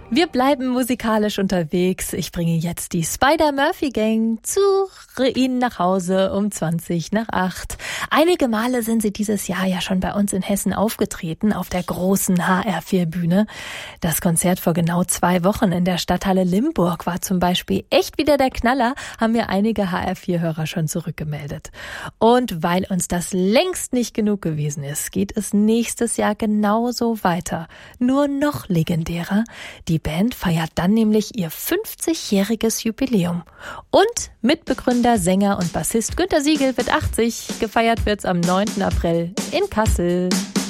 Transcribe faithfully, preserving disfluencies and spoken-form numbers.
Wir bleiben musikalisch unterwegs. Ich bringe jetzt die Spider-Murphy-Gang zu Ihnen nach Hause um zwanzig nach acht. Einige Male sind sie dieses Jahr ja schon bei uns in Hessen aufgetreten, auf der großen H R vier Bühne. Das Konzert vor genau zwei Wochen in der Stadthalle Limburg war zum Beispiel echt wieder der Knaller, haben mir einige H R vier Hörer schon zurückgemeldet. Und weil uns das längst nicht genug gewesen ist, geht es nächstes Jahr genauso weiter. Nur noch legendärer. Die Band feiert dann nämlich ihr fünfzigjähriges Jubiläum. Und Mitbegründer, Sänger und Bassist Günter Siegel wird achtzig. Gefeiert wird's am neunten April in Kassel.